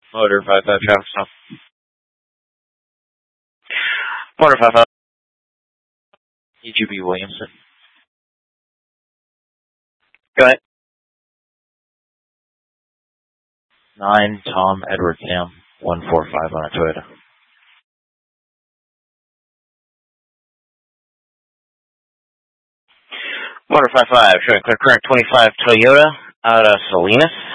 Motor 55 traffic stop. Motor 55. EGB Williamson. Go ahead. 9 Tom Edward Sam 145 on a Toyota. Motor 55 showing clear current 25 Toyota out of Salinas.